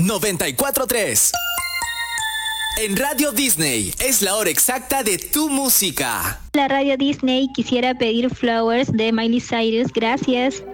94.3. En Radio Disney es la hora exacta de tu música. La Radio Disney quisiera pedir Flowers de Miley Cyrus, gracias.